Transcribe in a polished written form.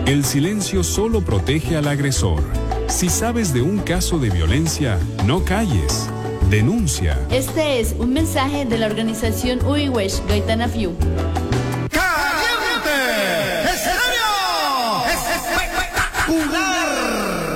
El silencio solo protege al agresor. Si sabes de un caso de violencia, no calles. Denuncia. Este es un mensaje de la organización Uiwesh Gaitana Fiu. ¡Caliente! ¡Escenario!